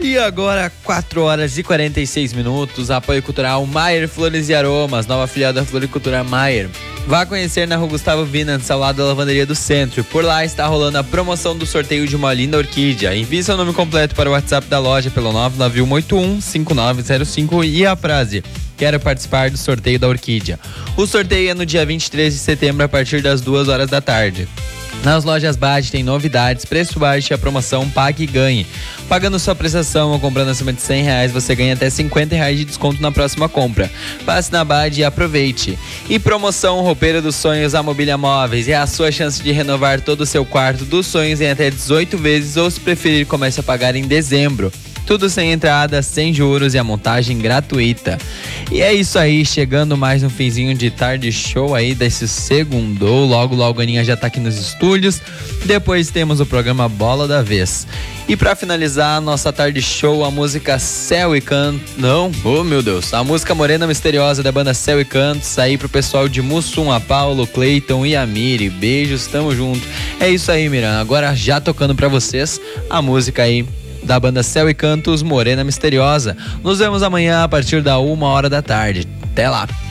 E agora, 4 horas e 46 minutos, apoio cultural Maier Flores e Aromas, nova filial da Floricultura Maier. Vá conhecer na rua Gustavo Vinans, ao lado da Lavanderia do Centro. Por lá está rolando a promoção do sorteio de uma linda orquídea. Envie seu nome completo para o WhatsApp da loja pelo 991815905 e a frase: quero participar do sorteio da orquídea. O sorteio é no dia 23 de setembro, a partir das 2 horas da tarde. Nas lojas Bad tem novidades, preço baixo e a promoção Pague e Ganhe. Pagando sua prestação ou comprando acima de R$100, você ganha até R$50 de desconto na próxima compra. Passe na Bad e aproveite. E promoção Roupeira dos Sonhos, a Mobília Móveis. É a sua chance de renovar todo o seu quarto dos sonhos em até 18 vezes, ou se preferir, comece a pagar em dezembro. Tudo sem entrada, sem juros e a montagem gratuita. E é isso aí, chegando mais um finzinho de tarde show aí desse segundou. Logo a Aninha já tá aqui nos estúdios. Depois temos o programa Bola da Vez. E pra finalizar a nossa tarde show, a música Céu e Canto. Não, oh meu Deus, a música Morena Misteriosa da banda Céu e Cantos. Aí pro pessoal de Mussum, a Paulo, Cleiton e a Miri. Beijos, tamo junto. É isso aí, Miran. Agora já tocando pra vocês a música aí da banda Céu e Cantos, Morena Misteriosa. Nos vemos amanhã a partir da 1h da tarde. Até lá!